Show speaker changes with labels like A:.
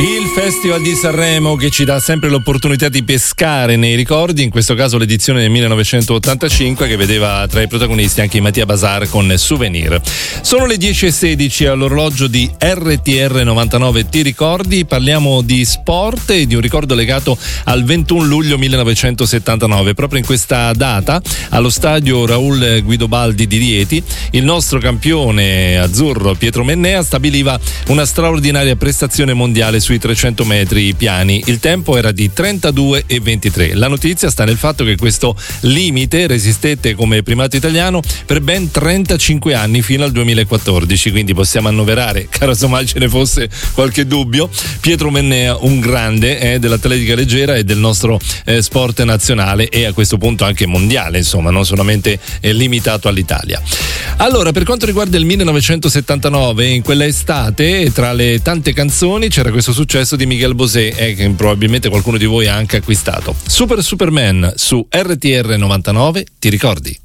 A: Il Festival di Sanremo che ci dà sempre l'opportunità di pescare nei ricordi, in questo caso l'edizione del 1985 che vedeva tra i protagonisti anche Mattia Bazar con Souvenir. Sono le 10:16 all'orologio di RTR 99 Ti ricordi, parliamo di sport e di un ricordo legato al 21 luglio 1979. Proprio in questa data allo stadio Raul Guidobaldi di Rieti il nostro campione azzurro Pietro Mennea stabiliva una straordinaria prestazione mondiale sui 300 metri piani. Il tempo era di 32,23. La notizia sta nel fatto che questo limite resistette come primato italiano per ben 35 anni fino al 2014, quindi possiamo annoverare, casomai ce ne fosse qualche dubbio, Pietro Mennea un grande dell'atletica leggera e del nostro sport nazionale e a questo punto anche mondiale, insomma, non solamente limitato all'Italia. Allora, per quanto riguarda il 1979, in quella estate tra le tante canzoni c'era questo successo di Miguel Bosé che probabilmente qualcuno di voi ha anche acquistato. Superman su RTR 99, ti ricordi?